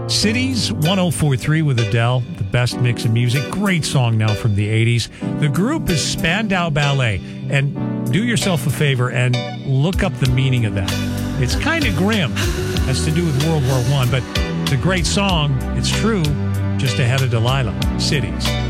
Cities 1043 with Adele, the best mix of music. Great song now from the 80s. The group is Spandau Ballet. And do yourself a favor and look up the meaning of that. It's kind of grim. Has to do with World War I, but it's a great song. It's true. Just ahead of Delilah. Cities.